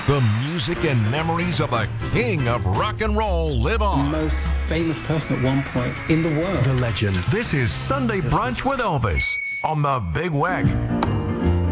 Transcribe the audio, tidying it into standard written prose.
The music and memories of the king of rock and roll live on. Most famous person at one point in the world. The legend. This is Sunday Brunch with Elvis on the Big Wagon.